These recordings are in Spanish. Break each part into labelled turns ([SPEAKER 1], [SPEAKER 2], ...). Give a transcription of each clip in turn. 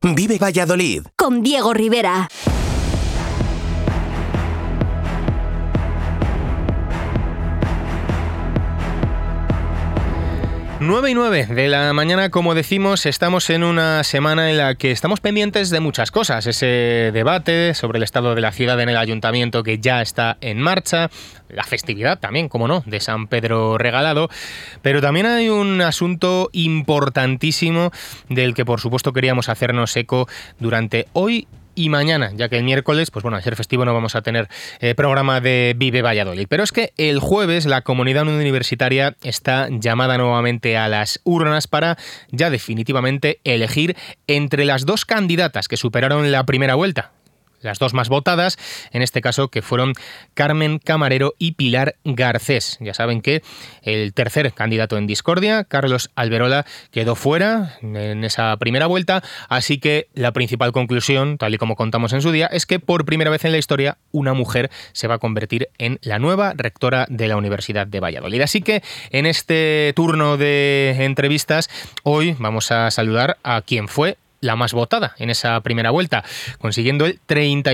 [SPEAKER 1] Vive Valladolid.
[SPEAKER 2] Con Diego Rivera.
[SPEAKER 3] 9:09 de la mañana, como decimos, estamos en una semana en la que estamos pendientes de muchas cosas. Ese debate sobre el estado de la ciudad en el ayuntamiento que ya está en marcha, la festividad también, como no, de San Pedro Regalado, pero también hay un asunto importantísimo del que por supuesto queríamos hacernos eco durante hoy y mañana, ya que el miércoles, pues bueno, al ser festivo no vamos a tener programa de Vive Valladolid. Pero es que el jueves la comunidad universitaria está llamada nuevamente a las urnas para ya definitivamente elegir entre las dos candidatas que superaron la primera vuelta. Las dos más votadas, en este caso, que fueron Carmen Camarero y Pilar Garcés. Ya saben que el tercer candidato en discordia, Carlos Alberola, quedó fuera en esa primera vuelta, así que la principal conclusión, tal y como contamos en su día, es que por primera vez en la historia una mujer se va a convertir en la nueva rectora de la Universidad de Valladolid. Así que en este turno de entrevistas, hoy vamos a saludar a quien fue la más votada en esa primera vuelta, consiguiendo el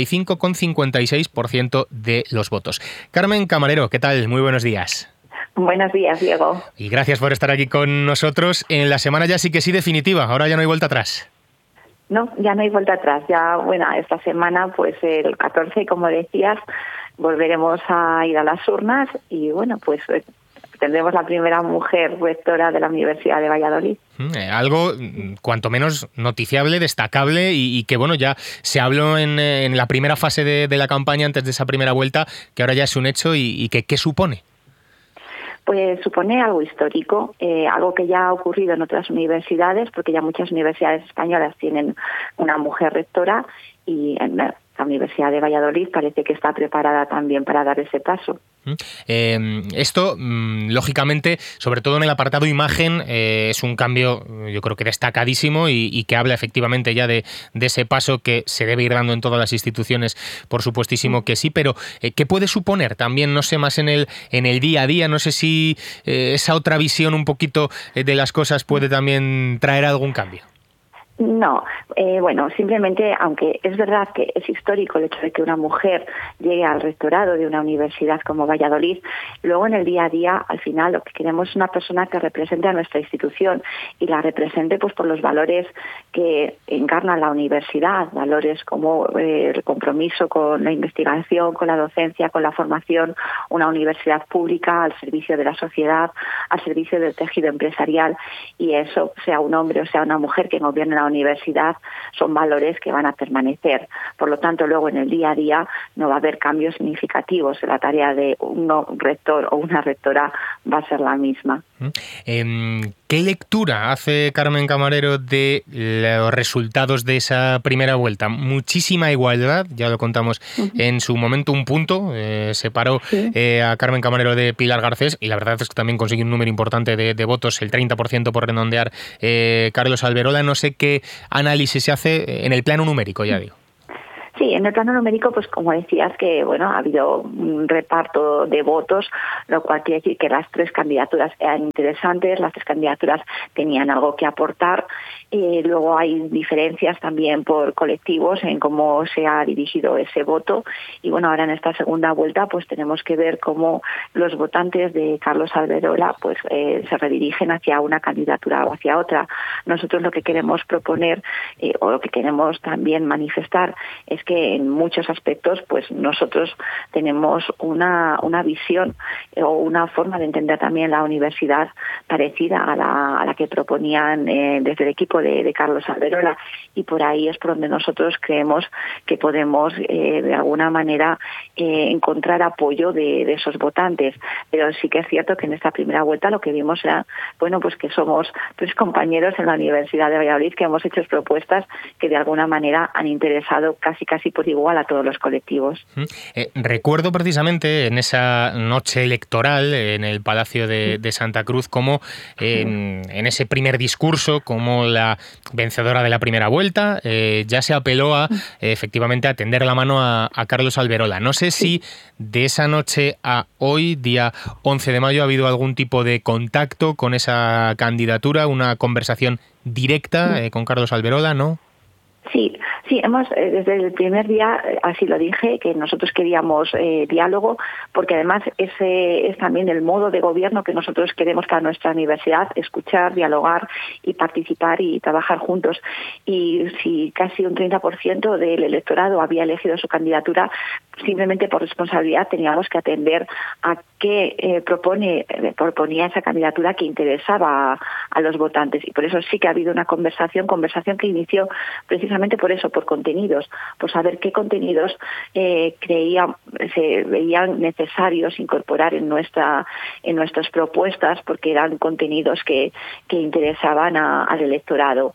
[SPEAKER 3] 35,56% de los votos. Carmen Camarero, ¿qué tal? Muy buenos días.
[SPEAKER 4] Buenos días, Diego.
[SPEAKER 3] Y gracias por estar aquí con nosotros en la semana ya sí que sí definitiva, ahora ya no hay vuelta atrás.
[SPEAKER 4] No, ya no hay vuelta atrás. Ya, bueno, esta semana, pues el 14, como decías, volveremos a ir a las urnas y, bueno, pues tendremos la primera mujer rectora de la Universidad de Valladolid.
[SPEAKER 3] Algo cuanto menos noticiable, destacable y que bueno, ya se habló en la primera fase de la campaña antes de esa primera vuelta, que ahora ya es un hecho y que ¿qué supone?
[SPEAKER 4] Pues supone algo histórico, algo que ya ha ocurrido en otras universidades, porque ya muchas universidades españolas tienen una mujer rectora y en la Universidad de Valladolid parece que está preparada también para dar ese paso.
[SPEAKER 3] Esto, lógicamente, sobre todo en el apartado imagen, es un cambio, yo creo que destacadísimo y que habla efectivamente ya de ese paso que se debe ir dando en todas las instituciones, por supuestísimo que sí, pero ¿qué puede suponer también, no sé, más en el día a día? No sé si esa otra visión un poquito de las cosas puede también traer algún cambio.
[SPEAKER 4] No, bueno, simplemente, aunque es verdad que es histórico el hecho de que una mujer llegue al rectorado de una universidad como Valladolid, luego en el día a día, al final, lo que queremos es una persona que represente a nuestra institución y la represente pues por los valores que encarna la universidad, valores como el compromiso con la investigación, con la docencia, con la formación, una universidad pública al servicio de la sociedad, al servicio del tejido empresarial, y eso, sea un hombre o sea una mujer que gobierne la universidad, son valores que van a permanecer. Por lo tanto, luego en el día a día no va a haber cambios significativos. La tarea de un rector o una rectora va a ser la misma.
[SPEAKER 3] ¿Qué lectura hace Carmen Camarero de los resultados de esa primera vuelta? Muchísima igualdad, ya lo contamos en su momento, un punto separó a Carmen Camarero de Pilar Garcés, y la verdad es que también consiguió un número importante de votos, el 30% por redondear, Carlos Alberola. No sé qué análisis se hace en el plano numérico, ya digo.
[SPEAKER 4] Sí, en el plano numérico, pues como decías, que bueno, ha habido un reparto de votos, lo cual quiere decir que las tres candidaturas eran interesantes, las tres candidaturas tenían algo que aportar. Luego hay diferencias también por colectivos en cómo se ha dirigido ese voto, y bueno, ahora en esta segunda vuelta pues tenemos que ver cómo los votantes de Carlos Alberola pues se redirigen hacia una candidatura o hacia otra. Nosotros lo que queremos proponer o lo que queremos también manifestar es que en muchos aspectos pues nosotros tenemos una visión o una forma de entender también la universidad parecida a la que proponían desde el equipo de Carlos Alberola, y por ahí es por donde nosotros creemos que podemos de alguna manera encontrar apoyo de esos votantes. Pero sí que es cierto que en esta primera vuelta lo que vimos era, bueno, pues que somos tres compañeros en la Universidad de Valladolid que hemos hecho propuestas que de alguna manera han interesado casi por igual a todos los colectivos.
[SPEAKER 3] Recuerdo precisamente en esa noche electoral en el Palacio de Santa Cruz como en ese primer discurso, como la vencedora de la primera vuelta ya se apeló a efectivamente a tender la mano a Carlos Alberola. No sé si de esa noche a hoy, día 11 de mayo, ha habido algún tipo de contacto con esa candidatura, una conversación directa con Carlos Alberola, ¿no?
[SPEAKER 4] Sí, sí, hemos desde el primer día, así lo dije, que nosotros queríamos diálogo, porque además ese es también el modo de gobierno que nosotros queremos para nuestra universidad: escuchar, dialogar y participar y trabajar juntos. Y si casi un 30% del electorado había elegido su candidatura, simplemente por responsabilidad teníamos que atender a qué proponía esa candidatura que interesaba a los votantes. Y por eso sí que ha habido una conversación que inició precisamente por eso, por contenidos, por saber qué contenidos se veían necesarios incorporar en nuestras propuestas, porque eran contenidos que interesaban al electorado.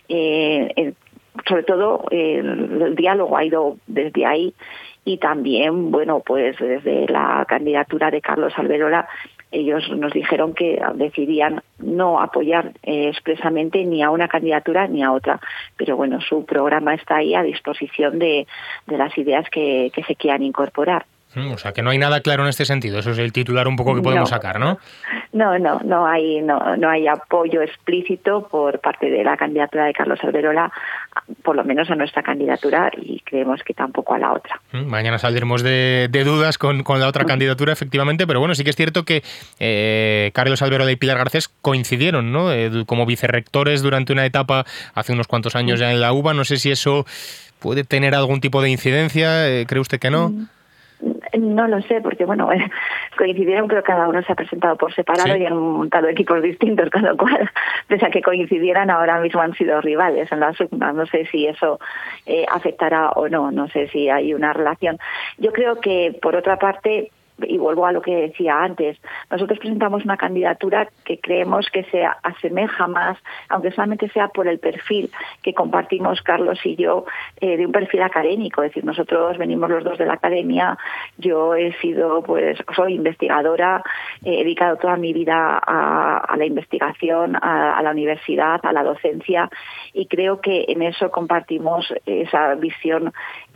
[SPEAKER 4] Sobre todo el diálogo ha ido desde ahí, y también, bueno, pues desde la candidatura de Carlos Alberola, ellos nos dijeron que decidían no apoyar expresamente ni a una candidatura ni a otra, pero bueno, su programa está ahí a disposición de las ideas que se quieran incorporar.
[SPEAKER 3] O sea, que no hay nada claro en este sentido. Eso es el titular un poco que podemos sacar, ¿no?
[SPEAKER 4] No hay apoyo explícito por parte de la candidatura de Carlos Alberola, por lo menos a nuestra candidatura, y creemos que tampoco a la otra.
[SPEAKER 3] Mañana saldremos de dudas con la otra candidatura, efectivamente, pero bueno, sí que es cierto que Carlos Alberola y Pilar Garcés coincidieron, ¿no? Como vicerrectores durante una etapa hace unos cuantos años ya en la UBA. No sé si eso puede tener algún tipo de incidencia. ¿Cree usted que no?
[SPEAKER 4] No lo sé, porque bueno, coincidieron, pero cada uno se ha presentado por separado, ¿sí? Y han montado equipos distintos, con lo cual, pese a que coincidieran, ahora mismo han sido rivales en las urnas. No sé si eso afectará o no sé si hay una relación. Yo creo que, por otra parte, y vuelvo a lo que decía antes, nosotros presentamos una candidatura que creemos que se asemeja más, aunque solamente sea por el perfil que compartimos Carlos y yo, de un perfil académico. Es decir, nosotros venimos los dos de la academia. Yo soy investigadora, he dedicado toda mi vida a la investigación, a la universidad, a la docencia, y creo que en eso compartimos esa visión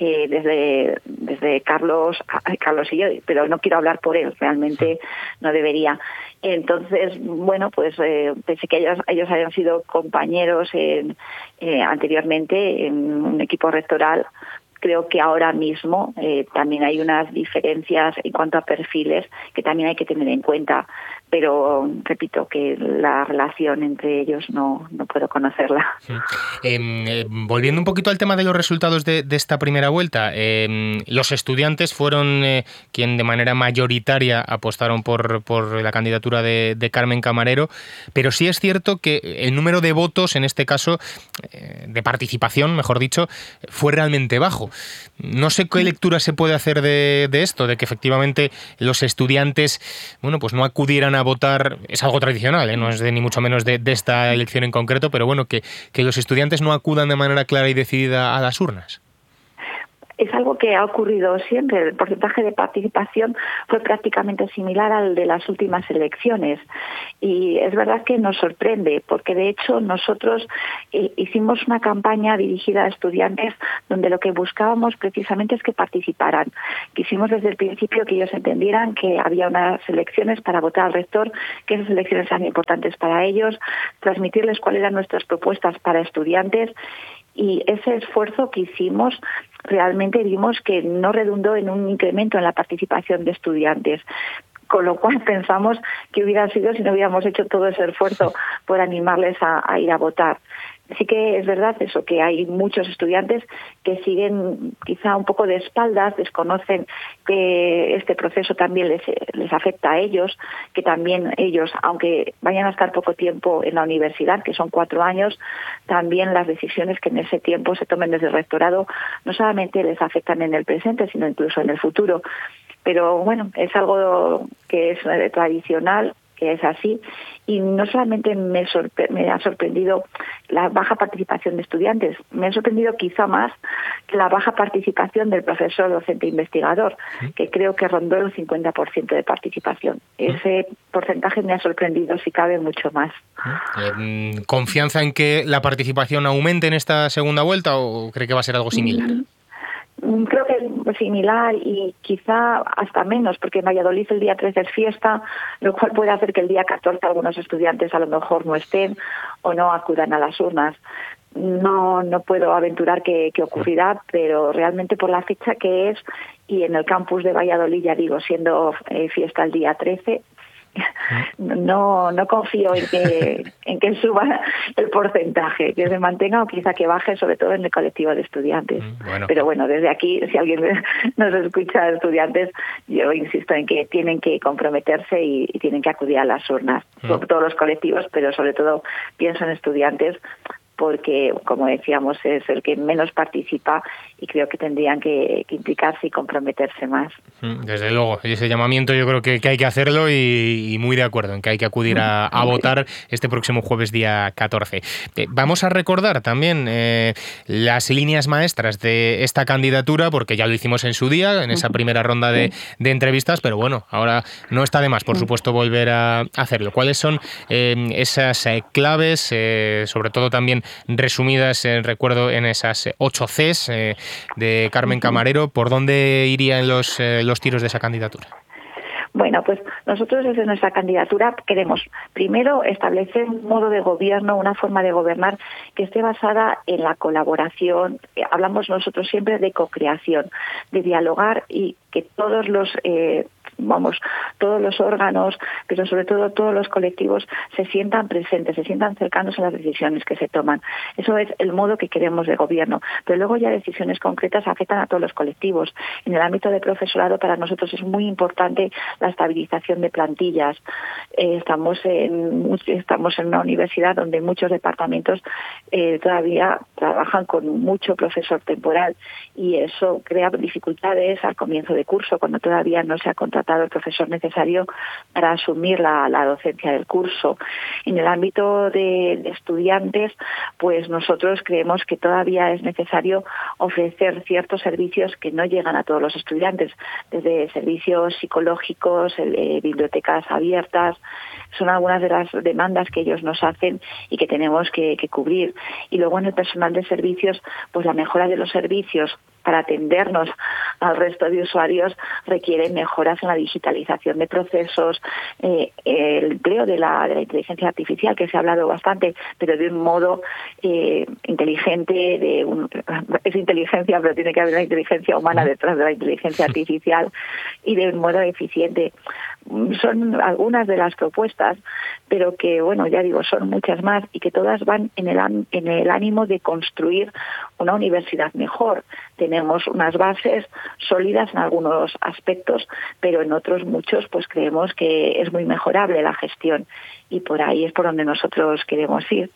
[SPEAKER 4] desde Carlos y yo, pero no quiero hablar por él, realmente no debería. Entonces, bueno, pues pensé que ellos hayan sido compañeros anteriormente en un equipo rectoral. Creo que ahora mismo también hay unas diferencias en cuanto a perfiles que también hay que tener en cuenta, pero repito que la relación entre ellos no puedo conocerla.
[SPEAKER 3] Volviendo un poquito al tema de los resultados de esta primera vuelta, los estudiantes fueron quien de manera mayoritaria apostaron por la candidatura de Carmen Camarero, pero sí es cierto que el número de votos, en este caso, de participación, mejor dicho, fue realmente bajo. No sé qué lectura se puede hacer de esto, de que efectivamente los estudiantes, bueno, pues no acudieran a votar. Es algo tradicional, no es ni mucho menos de esta elección en concreto, pero bueno, que los estudiantes no acudan de manera clara y decidida a las urnas.
[SPEAKER 4] Es algo que ha ocurrido siempre. El porcentaje de participación fue prácticamente similar al de las últimas elecciones. Y es verdad que nos sorprende, porque de hecho nosotros hicimos una campaña dirigida a estudiantes donde lo que buscábamos precisamente es que participaran. Quisimos desde el principio que ellos entendieran que había unas elecciones para votar al rector, que esas elecciones eran importantes para ellos, transmitirles cuáles eran nuestras propuestas para estudiantes. Y ese esfuerzo que hicimos realmente vimos que no redundó en un incremento en la participación de estudiantes, con lo cual pensamos que hubiera sido si no hubiéramos hecho todo ese esfuerzo por animarles a ir a votar. Sí que es verdad eso, que hay muchos estudiantes que siguen quizá un poco de espaldas, desconocen que este proceso también les afecta a ellos, que también ellos, aunque vayan a estar poco tiempo en la universidad, que son 4 años, también las decisiones que en ese tiempo se tomen desde el rectorado no solamente les afectan en el presente, sino incluso en el futuro. Pero bueno, es algo que es tradicional, que es así, y no solamente me ha sorprendido la baja participación de estudiantes, me ha sorprendido quizá más la baja participación del profesor docente investigador, que creo que rondó el 50% de participación. Ese porcentaje me ha sorprendido, si cabe, mucho más.
[SPEAKER 3] ¿Confianza en que la participación aumente en esta segunda vuelta o cree que va a ser algo similar?
[SPEAKER 4] Creo que similar y quizá hasta menos, porque en Valladolid el día 13 es fiesta, lo cual puede hacer que el día 14 algunos estudiantes a lo mejor no estén o no acudan a las urnas. no puedo aventurar qué ocurrirá, pero realmente por la fecha que es, y en el campus de Valladolid, ya digo, siendo fiesta el día 13, no confío en que suba el porcentaje, que se mantenga o quizá que baje, sobre todo en el colectivo de estudiantes. Pero bueno, desde aquí, si alguien nos escucha de estudiantes, yo insisto en que tienen que comprometerse y tienen que acudir a las urnas, todos los colectivos, pero sobre todo pienso en estudiantes, porque, como decíamos, es el que menos participa y creo que tendrían que implicarse y comprometerse más.
[SPEAKER 3] Desde luego, ese llamamiento yo creo que hay que hacerlo y muy de acuerdo en que hay que acudir a votar este próximo jueves día 14. Vamos a recordar también las líneas maestras de esta candidatura, porque ya lo hicimos en su día, en esa primera ronda de entrevistas, pero bueno, ahora no está de más, por supuesto, volver a hacerlo. ¿Cuáles son esas claves, sobre todo también resumidas, recuerdo, en esas 8 Cs de Carmen Camarero? ¿Por dónde irían los tiros de esa candidatura?
[SPEAKER 4] Bueno, pues nosotros desde nuestra candidatura queremos primero establecer un modo de gobierno, una forma de gobernar que esté basada en la colaboración. Hablamos nosotros siempre de co-creación, de dialogar y que todos los órganos, pero sobre todo todos los colectivos se sientan presentes, se sientan cercanos a las decisiones que se toman. Eso es el modo que queremos de gobierno. Pero luego ya decisiones concretas afectan a todos los colectivos. En el ámbito de profesorado para nosotros es muy importante la estabilización de plantillas. Estamos en una universidad donde muchos departamentos todavía trabajan con mucho profesor temporal y eso crea dificultades al comienzo de curso, cuando todavía no se ha contratado el profesor necesario para asumir la docencia del curso. En el ámbito de estudiantes, pues nosotros creemos que todavía es necesario ofrecer ciertos servicios que no llegan a todos los estudiantes, desde servicios psicológicos, bibliotecas abiertas. Son algunas de las demandas que ellos nos hacen y que tenemos que cubrir. Y luego en el personal de servicios, pues la mejora de los servicios para atendernos al resto de usuarios requiere mejoras en la digitalización de procesos, el empleo de la inteligencia artificial, que se ha hablado bastante, pero de un modo inteligente. Es inteligencia, pero tiene que haber una inteligencia humana detrás de la inteligencia artificial, y de un modo eficiente. Son algunas de las propuestas, pero que, bueno, ya digo, son muchas más y que todas van en el ánimo de construir una universidad mejor. Tenemos unas bases sólidas en algunos aspectos, pero en otros muchos pues creemos que es muy mejorable la gestión y por ahí es por donde nosotros queremos ir.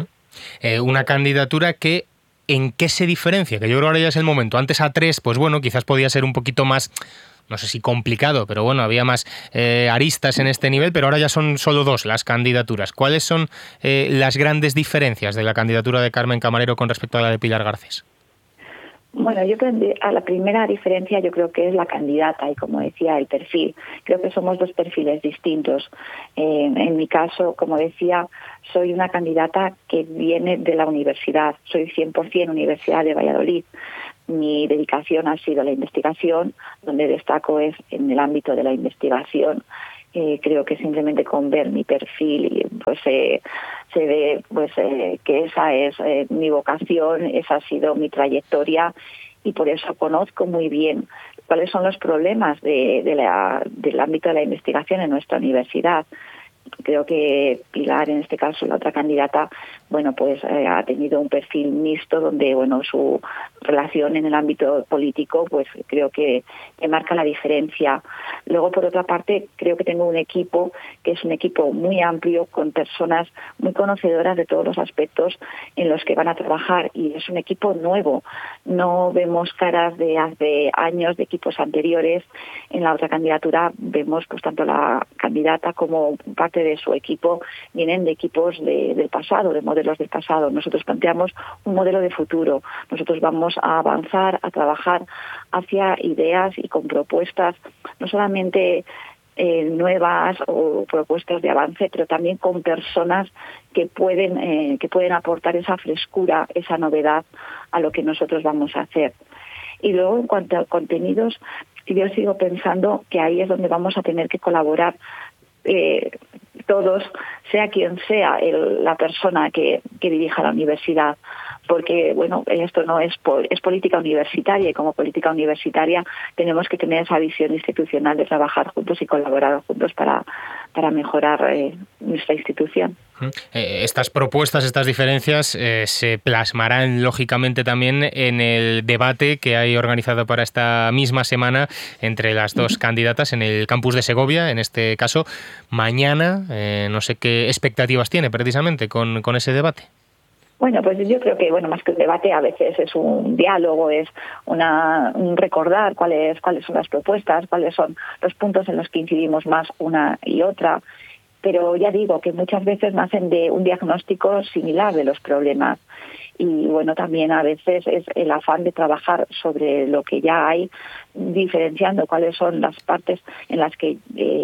[SPEAKER 3] Una candidatura que ¿en qué se diferencia? Que yo creo que ahora ya es el momento. Antes a 3, pues bueno, quizás podía ser un poquito más, no sé si complicado, pero bueno, había más aristas en este nivel, pero ahora ya son solo 2 las candidaturas. ¿Cuáles son las grandes diferencias de la candidatura de Carmen Camarero con respecto a la de Pilar Garcés?
[SPEAKER 4] Bueno, yo creo que a la primera diferencia yo creo que es la candidata y, como decía, el perfil. Creo que somos 2 perfiles distintos. En mi caso, como decía, soy una candidata que viene de la universidad. Soy 100% Universidad de Valladolid. Mi dedicación ha sido la investigación, donde destaco es en el ámbito de la investigación. Creo que simplemente con ver mi perfil pues se ve pues que esa es mi vocación, esa ha sido mi trayectoria y por eso conozco muy bien cuáles son los problemas del ámbito de la investigación en nuestra universidad. Creo que Pilar, en este caso la otra candidata, bueno, pues ha tenido un perfil mixto donde, bueno, su relación en el ámbito político, pues creo que marca la diferencia. Luego, por otra parte, creo que tengo un equipo que es un equipo muy amplio, con personas muy conocedoras de todos los aspectos en los que van a trabajar, y es un equipo nuevo. No vemos caras de hace años, de equipos anteriores. En la otra candidatura vemos pues tanto la candidata como parte de su equipo vienen de equipos del pasado, de modelos del pasado. Nosotros planteamos un modelo de futuro. Nosotros vamos a avanzar, a trabajar hacia ideas y con propuestas, no solamente nuevas o propuestas de avance, pero también con personas que pueden aportar esa frescura, esa novedad a lo que nosotros vamos a hacer. Y luego, en cuanto a contenidos, yo sigo pensando que ahí es donde vamos a tener que colaborar todos, sea quien sea la persona que dirija la universidad, porque bueno, esto no es política universitaria, y como política universitaria tenemos que tener esa visión institucional de trabajar juntos y colaborar juntos para mejorar nuestra institución.
[SPEAKER 3] Estas propuestas, estas diferencias se plasmarán lógicamente también en el debate que hay organizado para esta misma semana entre las dos candidatas en el campus de Segovia, en este caso mañana. No sé qué expectativas tiene precisamente con ese debate.
[SPEAKER 4] Bueno, pues yo creo que más que un debate, a veces es un diálogo, es un recordar cuáles son las propuestas, cuáles son los puntos en los que incidimos más una y otra. Pero ya digo que muchas veces nacen de un diagnóstico similar de los problemas. Y bueno, también a veces es el afán de trabajar sobre lo que ya hay, diferenciando cuáles son las partes en las que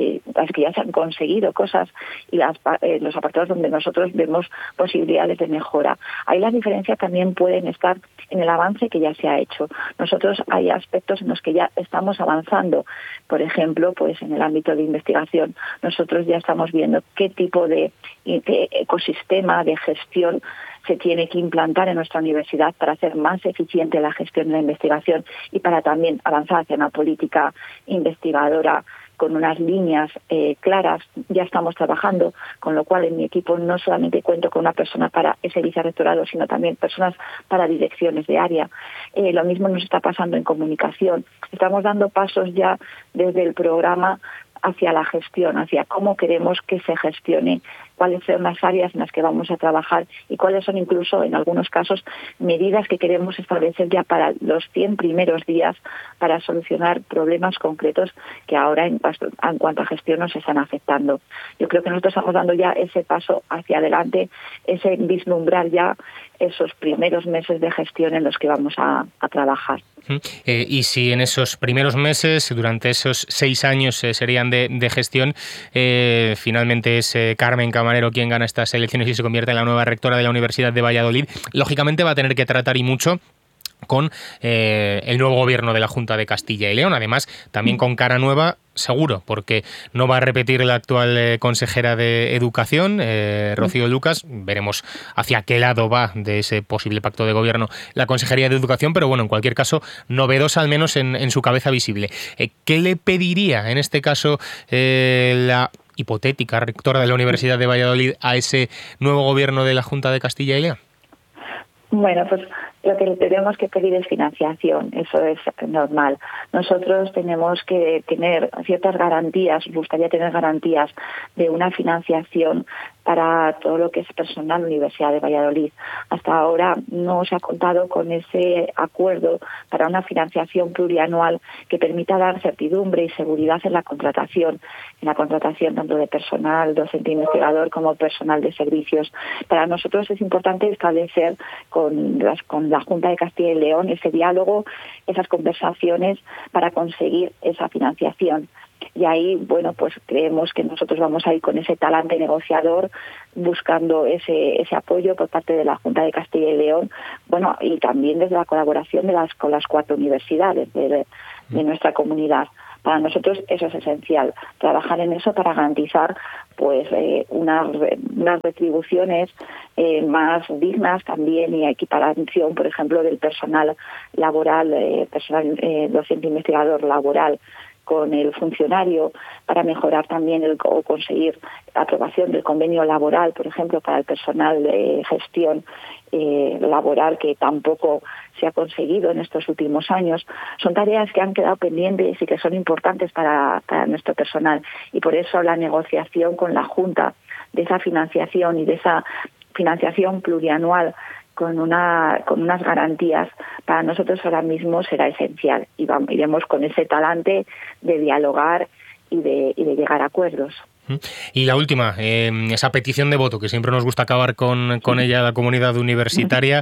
[SPEAKER 4] ya se han conseguido cosas y los apartados donde nosotros vemos posibilidades de mejora. Ahí las diferencias también pueden estar en el avance que ya se ha hecho. Nosotros hay aspectos en los que ya estamos avanzando. Por ejemplo, pues en el ámbito de investigación, nosotros ya estamos viendo qué tipo de ecosistema de gestión se tiene que implantar en nuestra universidad para hacer más eficiente la gestión de la investigación y para también avanzar hacia una política investigadora con unas líneas claras. Ya estamos trabajando, con lo cual en mi equipo no solamente cuento con una persona para ese vicerrectorado, sino también personas para direcciones de área. Lo mismo nos está pasando en comunicación. Estamos dando pasos ya desde el programa hacia la gestión, hacia cómo queremos que se gestione, cuáles son las áreas en las que vamos a trabajar y cuáles son incluso, en algunos casos, medidas que queremos establecer ya para los 100 primeros días para solucionar problemas concretos que ahora en cuanto a gestión nos están afectando. Yo creo que nosotros estamos dando ya ese paso hacia adelante, ese vislumbrar ya esos primeros meses de gestión en los que vamos a trabajar.
[SPEAKER 3] Y si en esos primeros meses, durante esos 6 años serían de gestión, finalmente es Carmen Camarero quien gana estas elecciones y se convierte en la nueva rectora de la Universidad de Valladolid, lógicamente va a tener que tratar y mucho con el nuevo gobierno de la Junta de Castilla y León, además también con cara nueva, seguro, porque no va a repetir la actual consejera de Educación, Rocío Lucas. Veremos hacia qué lado va de ese posible pacto de gobierno la Consejería de Educación, pero bueno, en cualquier caso, novedosa al menos en su cabeza visible. ¿Qué le pediría en este caso la hipotética rectora de la Universidad de Valladolid a ese nuevo gobierno de la Junta de Castilla y León?
[SPEAKER 4] Bueno, pues lo que le tenemos que pedir es financiación, eso es normal. Nosotros tenemos que tener ciertas garantías, nos gustaría tener garantías de una financiación para todo lo que es personal Universidad de Valladolid. Hasta ahora no se ha contado con ese acuerdo para una financiación plurianual que permita dar certidumbre y seguridad en la contratación tanto de personal docente investigador como personal de servicios. Para nosotros es importante establecer con la Junta de Castilla y León ese diálogo, esas conversaciones para conseguir esa financiación. Y ahí, bueno, pues creemos que nosotros vamos a ir con ese talante negociador, buscando ese apoyo por parte de la Junta de Castilla y León, bueno, y también desde la colaboración con las 4 universidades de nuestra comunidad. Para nosotros eso es esencial, trabajar en eso para garantizar pues unas retribuciones más dignas también y equiparación, por ejemplo, del personal laboral, personal docente investigador laboral con el funcionario, para mejorar también o conseguir la aprobación del convenio laboral, por ejemplo, para el personal de gestión laboral, que tampoco se ha conseguido en estos últimos años. Son tareas que han quedado pendientes y que son importantes para nuestro personal, y por eso la negociación con la Junta de esa financiación y de esa financiación plurianual con unas garantías, para nosotros ahora mismo será esencial, y iremos con ese talante de dialogar y de llegar a acuerdos.
[SPEAKER 3] Y la última, esa petición de voto, que siempre nos gusta acabar con ella, la comunidad universitaria,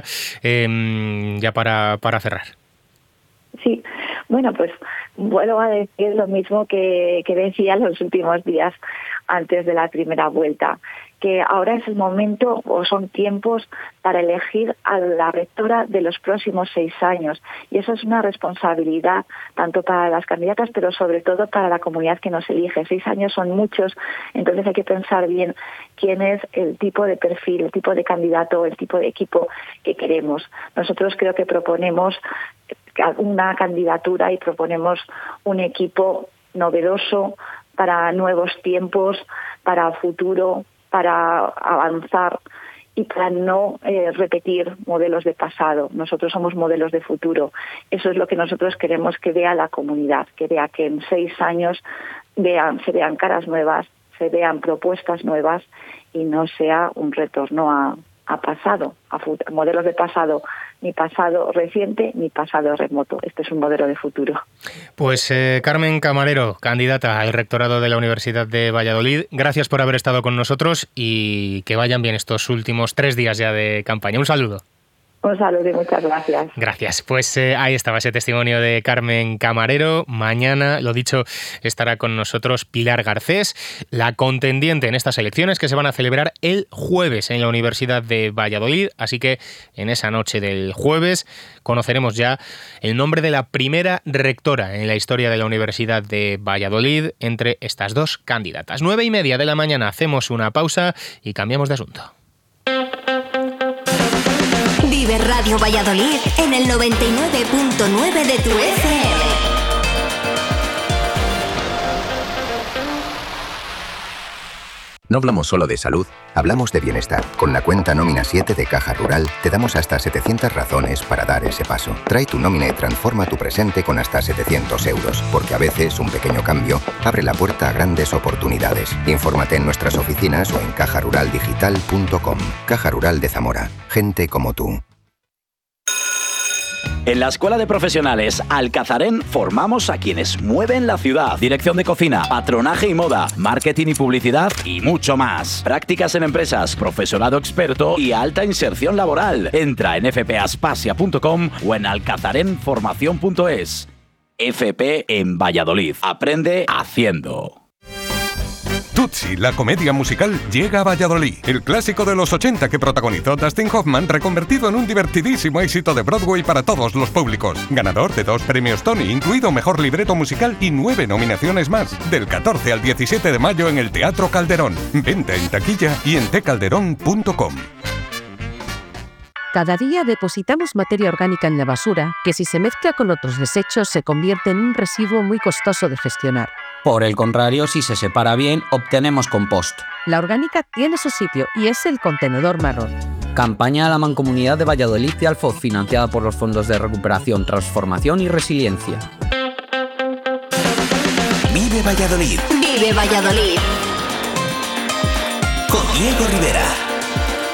[SPEAKER 3] ya para cerrar.
[SPEAKER 4] Sí, bueno, pues vuelvo a decir lo mismo que decía los últimos días antes de la primera vuelta. que ahora es el momento o son tiempos para elegir a la rectora de los próximos 6 años. Y eso es una responsabilidad tanto para las candidatas, pero sobre todo para la comunidad que nos elige. 6 años son muchos, entonces hay que pensar bien quién es el tipo de perfil, el tipo de candidato, el tipo de equipo que queremos. Nosotros creo que proponemos una candidatura y proponemos un equipo novedoso para nuevos tiempos, para futuro, para avanzar y para no repetir modelos de pasado. Nosotros somos modelos de futuro. Eso es lo que nosotros queremos que vea la comunidad, que vea que en 6 años se vean caras nuevas, se vean propuestas nuevas y no sea un retorno a pasado, a modelos de pasado, ni pasado reciente ni pasado remoto. Este es un modelo de futuro.
[SPEAKER 3] Pues Carmen Camarero, candidata al rectorado de la Universidad de Valladolid, gracias por haber estado con nosotros y que vayan bien estos últimos 3 días ya de campaña. Un saludo.
[SPEAKER 4] Un saludo y muchas gracias.
[SPEAKER 3] Gracias. Pues ahí estaba ese testimonio de Carmen Camarero. Mañana, lo dicho, estará con nosotros Pilar Garcés, la contendiente en estas elecciones que se van a celebrar el jueves en la Universidad de Valladolid. Así que en esa noche del jueves conoceremos ya el nombre de la primera rectora en la historia de la Universidad de Valladolid entre estas dos candidatas. 9:30 de la mañana hacemos una pausa y cambiamos de asunto.
[SPEAKER 1] Vive Radio Valladolid en el 99.9 de tu FM.
[SPEAKER 2] No hablamos solo de salud, hablamos de bienestar. Con la cuenta Nómina 7 de Caja Rural te damos hasta 700 razones para dar ese paso. Trae tu nómina y transforma tu presente con hasta 700 euros, porque a veces un pequeño cambio abre la puerta a grandes oportunidades. Infórmate en nuestras oficinas o en cajaruraldigital.com. Caja Rural de Zamora. Gente como tú.
[SPEAKER 5] En la Escuela de Profesionales Alcazarén formamos a quienes mueven la ciudad. Dirección de cocina, patronaje y moda, marketing y publicidad y mucho más. Prácticas en empresas, profesorado experto y alta inserción laboral. Entra en fpaspasia.com o en alcazarenformación.es. FP en Valladolid. Aprende haciendo.
[SPEAKER 6] Tootsie, la comedia musical, llega a Valladolid. El clásico de los 80 que protagonizó Dustin Hoffman, reconvertido en un divertidísimo éxito de Broadway para todos los públicos. Ganador de 2 premios Tony, incluido Mejor Libreto Musical y 9 nominaciones más. Del 14 al 17 de mayo en el Teatro Calderón. Venta en taquilla y en tcalderón.com.
[SPEAKER 7] Cada día depositamos materia orgánica en la basura que, si se mezcla con otros desechos, se convierte en un residuo muy costoso de gestionar.
[SPEAKER 8] Por el contrario, si se separa bien, obtenemos compost.
[SPEAKER 7] La orgánica tiene su sitio y es el contenedor marrón.
[SPEAKER 8] Campaña a la Mancomunidad de Valladolid y Alfoz, financiada por los Fondos de Recuperación, Transformación y Resiliencia.
[SPEAKER 9] Vive Valladolid.
[SPEAKER 1] Vive Valladolid.
[SPEAKER 9] Con Diego Rivera.